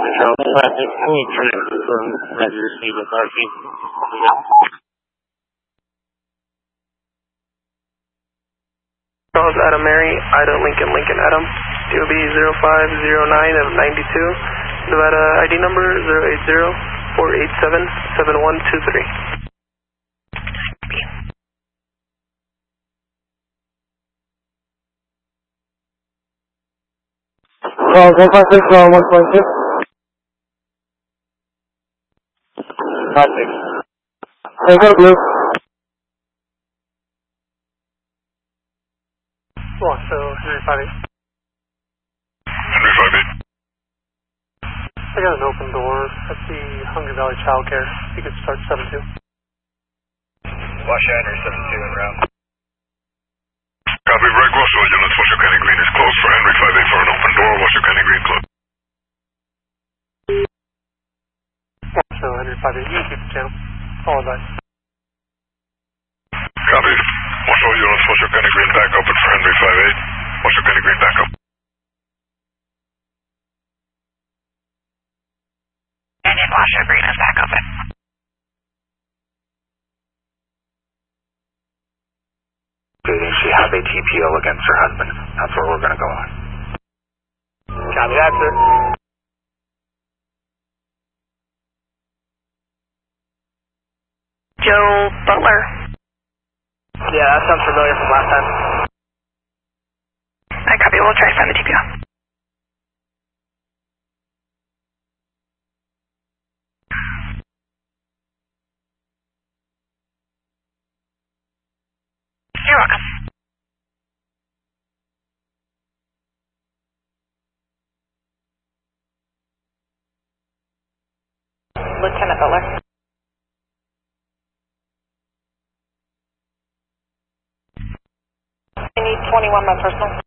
Charles Adam Mary, Ida Lincoln Lincoln Adam, DOB 0509 of 92, Nevada ID number 080-487-7123. Well, 156, 1.6. 56. Hey, go blue. Oh, so Henry 58. Henry 58. I got an open door at the Hungry Valley Child Care. You could start 7-2. Wash Henry 72 en route. Copy, Greg Russell, units Washoe County Green is closed for Henry 58 for an open door, Washoe County Green closed. So Henry 58, you can keep the channel. All advice. Copy. Washoe units Washoe County Green back open for Henry 58. Washoe County Green back up. Union Washoe Green is back open. She has a TPO against her husband. That's where we're going to go on. Copy that, sir. Joe Butler. Yeah, that sounds familiar from last time. I copy. We'll try to find the TPO. You're welcome. Lieutenant Butler. I need 21 my personal.